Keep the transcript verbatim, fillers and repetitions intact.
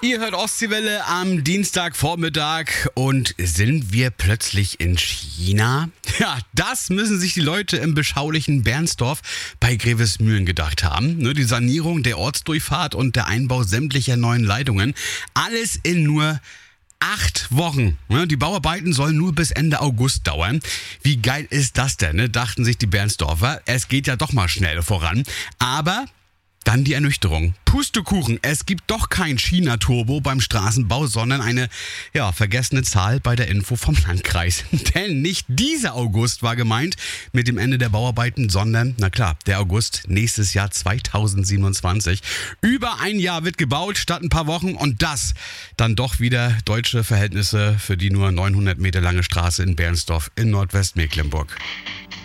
Ihr hört Ostseewelle am Dienstagvormittag und sind wir plötzlich in China? Ja, das müssen sich die Leute im beschaulichen Bernsdorf bei Grevesmühlen gedacht haben. Ne, die Sanierung der Ortsdurchfahrt und der Einbau sämtlicher neuen Leitungen. Alles in nur acht Wochen. Ne, die Bauarbeiten sollen nur bis Ende August dauern. Wie geil ist das denn, ne? Dachten sich die Bernsdorfer. Es geht ja doch mal schnell voran. Aber dann die Ernüchterung. Pustekuchen, es gibt doch kein China-Turbo beim Straßenbau, sondern eine, ja, vergessene Zahl bei der Info vom Landkreis. Denn nicht dieser August war gemeint mit dem Ende der Bauarbeiten, sondern, na klar, der August nächstes Jahr zweitausendsiebenundzwanzig. Über ein Jahr wird gebaut, statt ein paar Wochen, und das dann doch wieder deutsche Verhältnisse für die nur neunhundert Meter lange Straße in Bernsdorf in Nordwestmecklenburg.